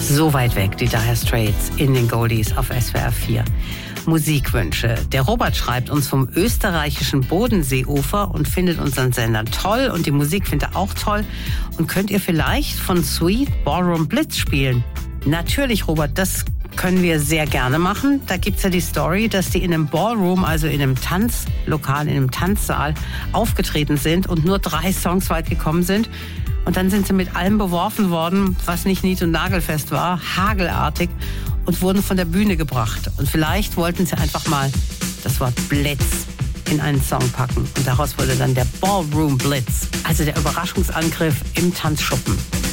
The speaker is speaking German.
So weit weg, die Dire Straits in den Goldies auf SWR 4. Musikwünsche. Der Robert schreibt uns vom österreichischen Bodenseeufer und findet unseren Sender toll und die Musik findet er auch toll. Und könnt ihr vielleicht von Sweet Ballroom Blitz spielen? Natürlich, Robert, das können wir sehr gerne machen. Da gibt's ja die Story, dass die in einem Ballroom, also in einem Tanzlokal, in einem Tanzsaal aufgetreten sind und nur 3 Songs weit gekommen sind. Und dann sind sie mit allem beworfen worden, was nicht nied- und nagelfest war, hagelartig, und wurden von der Bühne gebracht. Und vielleicht wollten sie einfach mal das Wort Blitz in einen Song packen. Und daraus wurde dann der Ballroom Blitz, also der Überraschungsangriff im Tanzschuppen.